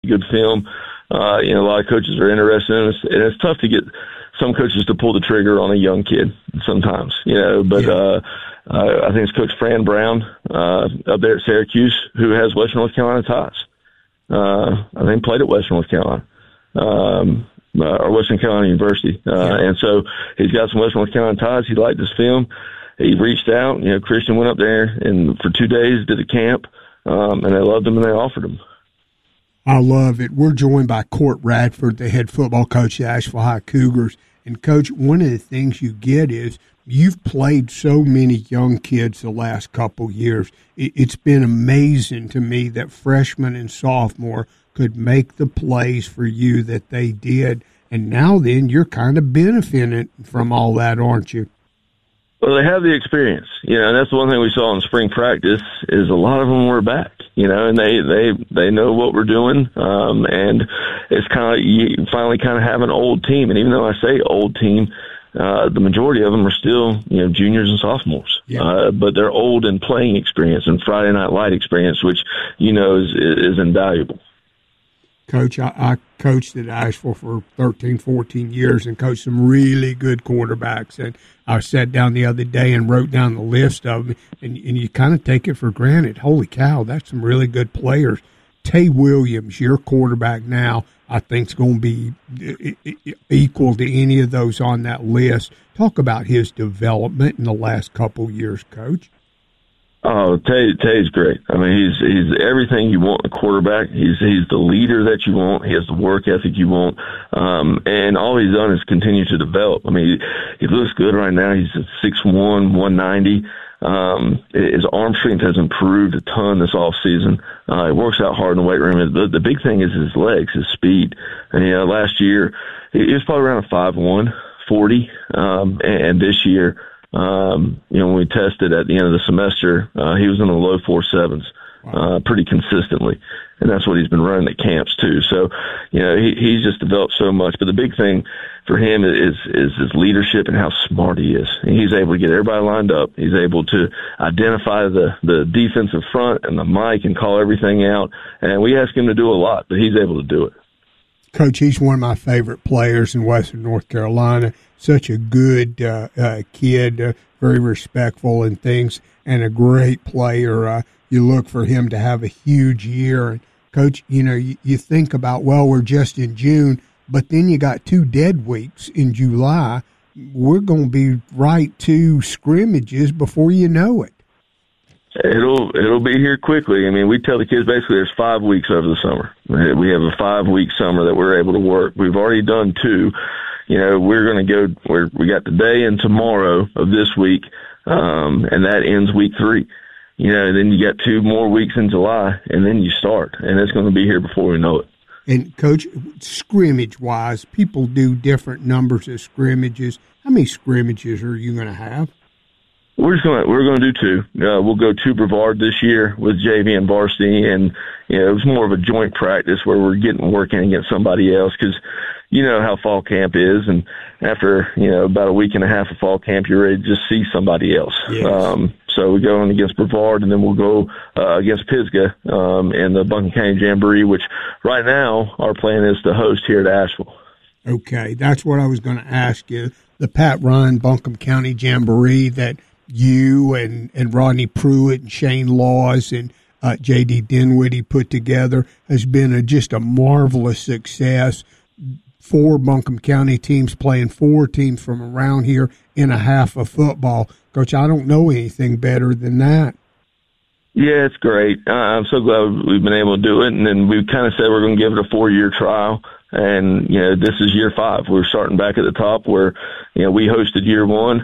good film. A lot of coaches are interested in it, and it's tough to get some coaches to pull the trigger on a young kid sometimes, but I think it's Coach Fran Brown up there at Syracuse who has Western North Carolina ties. I think played at Western North Carolina. Or Western Carolina University. And so he's got some Western North Carolina ties. He liked his film. He reached out. Christian went up there and for 2 days did a camp, and they loved him and they offered him. I love it. We're joined by Court Radford, the head football coach at Asheville High Cougars. And, Coach, one of the things you get is you've played so many young kids the last couple years. It's been amazing to me that freshmen and sophomore could make the plays for you that they did. And now then you're kind of benefiting from all that, aren't you? Well, they have the experience, and that's the one thing we saw in spring practice is a lot of them were back, and they know what we're doing. And it's kind of, you finally kind of have an old team. And even though I say old team, the majority of them are still, juniors and sophomores, but they're old in playing experience and Friday Night Light experience, which, is invaluable. Coach, I coached at Asheville for 13, 14 years and coached some really good quarterbacks. And I sat down the other day and wrote down the list of them, and you kind of take it for granted. Holy cow, that's some really good players. Tay Williams, your quarterback now, I think is going to be equal to any of those on that list. Talk about his development in the last couple years, Coach. Oh, Tay's great. I mean, he's everything you want in a quarterback. He's the leader that you want. He has the work ethic you want. And all he's done is continue to develop. I mean, he looks good right now. He's at 6'1", 190. His arm strength has improved a ton this off season. He works out hard in the weight room. The big thing is his legs, his speed. And last year he was probably around a 5'1", 40. And this year, when we tested at the end of the semester, he was in the low 4.7s, pretty consistently. And that's what he's been running at camps too. So, he's just developed so much. But the big thing for him is his leadership and how smart he is. And he's able to get everybody lined up. He's able to identify the defensive front and the mic and call everything out. And we ask him to do a lot, but he's able to do it. Coach, he's one of my favorite players in Western North Carolina. Such a good kid, very respectful and things, and a great player. You look for him to have a huge year. And Coach, you think about, well, we're just in June, but then you got 2 dead weeks in July. We're going to be right to scrimmages before you know it. It'll be here quickly. I mean, we tell the kids basically there's 5 weeks over the summer. We have a 5-week summer that we're able to work. We've already done 2. We're going to go we got today and tomorrow of this week, and that ends week 3. Then you got 2 more weeks in July, and then you start, and it's going to be here before we know it. And, Coach, scrimmage-wise, people do different numbers of scrimmages. How many scrimmages are you going to have? We're going to do 2. We'll go to Brevard this year with JV and varsity, and it was more of a joint practice where we're working against somebody else because you know how fall camp is, and after about a week and a half of fall camp, you're ready to just see somebody else. Yes. So we go in against Brevard, and then we'll go against Pisgah in the Buncombe County Jamboree, which right now our plan is to host here at Asheville. Okay, that's what I was going to ask you. The Pat Ryan Buncombe County Jamboree that you and Rodney Pruitt and Shane Laws and J.D. Dinwiddie put together has been just a marvelous success. 4 Buncombe County teams playing 4 teams from around here in a half of football. Coach, I don't know anything better than that. Yeah, it's great. I'm so glad we've been able to do it. And then we kind of said we're going to give it a 4-year trial. And, this is year 5. We're starting back at the top where, we hosted year 1.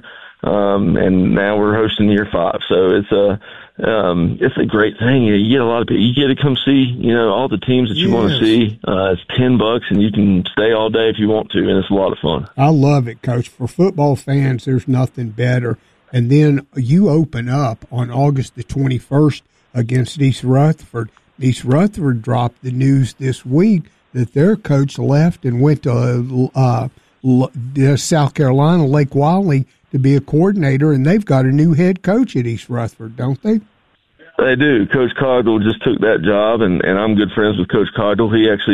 And now we're hosting year 5. So it's a great thing. You get a lot of people. You get to come see, all the teams that you want to see. It's $10 and you can stay all day if you want to. And it's a lot of fun. I love it, Coach. For football fans, there's nothing better. And then you open up on August the 21st against East Rutherford. East Rutherford dropped the news this week that their coach left and went to South Carolina, Lake Wylie, to be a coordinator, and they've got a new head coach at East Rutherford, don't they? They do. Coach Cogdill just took that job, and I'm good friends with Coach Cogdill. He actually